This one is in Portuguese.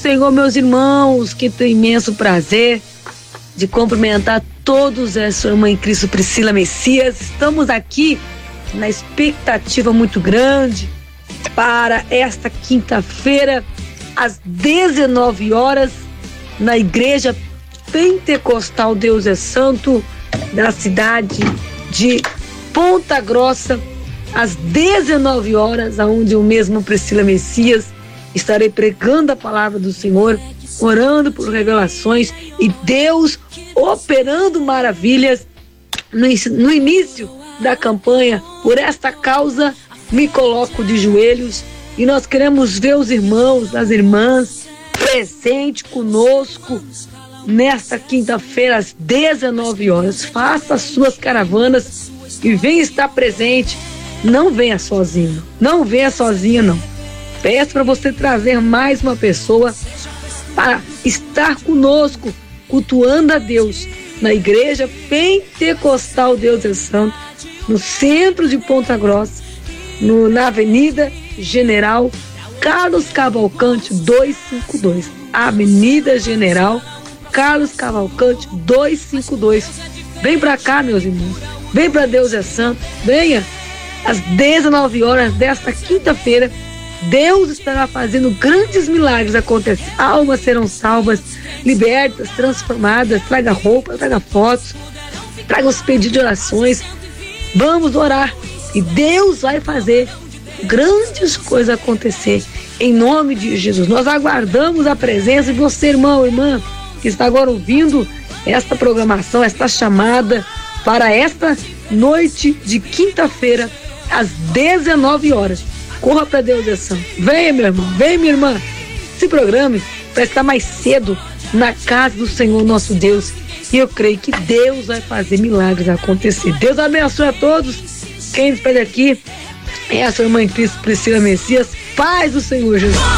Senhor, meus irmãos, que tenho imenso prazer de cumprimentar todos a sua irmã em Cristo, Priscila Messias. Estamos aqui na expectativa muito grande para esta quinta-feira, às 19 horas, na Igreja Pentecostal Deus é Santo, da cidade de Ponta Grossa, às 19 horas, onde eu mesmo, Priscila Messias, estarei pregando a palavra do Senhor, orando por revelações e Deus operando maravilhas no início da campanha. Por esta causa, me coloco de joelhos e nós queremos ver os irmãos, as irmãs presente conosco nesta quinta-feira às 19 horas. Faça as suas caravanas e venha estar presente. Não venha sozinho, não venha sozinha não. Peço para você trazer mais uma pessoa para estar conosco, cultuando a Deus na Igreja Pentecostal Deus é Santo, no centro de Ponta Grossa, na Avenida General Carlos Cavalcante 252. Avenida General Carlos Cavalcante 252. Vem para cá, meus irmãos. Vem para Deus é Santo. Venha às 19 horas desta quinta-feira. Deus estará fazendo grandes milagres acontecer. Almas serão salvas, libertas, transformadas. Traga roupa, traga fotos, traga os pedidos de orações. Vamos orar e Deus vai fazer grandes coisas acontecer em nome de Jesus. Nós aguardamos a presença de você, irmão, irmã, que está agora ouvindo esta programação, esta chamada para esta noite de quinta-feira às 19 horas. Corra para Deus é Santo. Venha, meu irmão, venha, minha irmã. Se programe para estar mais cedo na casa do Senhor nosso Deus. E eu creio que Deus vai fazer milagres acontecer. Deus abençoe a todos. Quem despede aqui é a sua irmã em Cristo, Priscila Messias. Paz do Senhor Jesus.